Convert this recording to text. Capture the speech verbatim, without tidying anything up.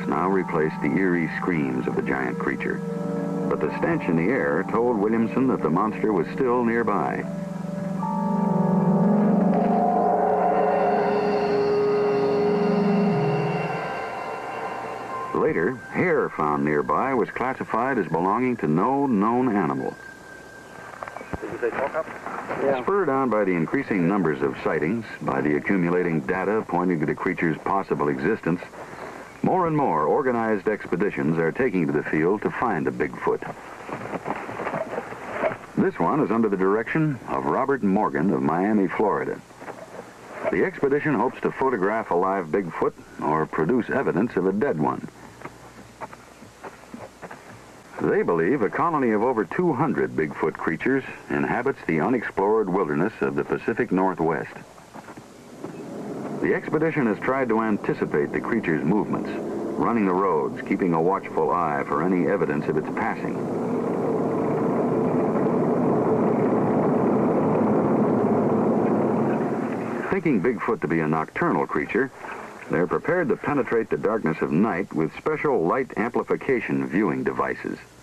now replaced the eerie screams of the giant creature. But the stench in the air told Williamson that the monster was still nearby. Later, hair found nearby was classified as belonging to no known animal. Did they talk up? Yeah. Spurred on by the increasing numbers of sightings, by the accumulating data pointing to the creature's possible existence, more and more organized expeditions are taking to the field to find a Bigfoot. This one is under the direction of Robert Morgan of Miami, Florida. The expedition hopes to photograph a live Bigfoot or produce evidence of a dead one. They believe a colony of over two hundred Bigfoot creatures inhabits the unexplored wilderness of the Pacific Northwest. The expedition has tried to anticipate the creature's movements, running the roads, keeping a watchful eye for any evidence of its passing. Thinking Bigfoot to be a nocturnal creature, they're prepared to penetrate the darkness of night with special light amplification viewing devices.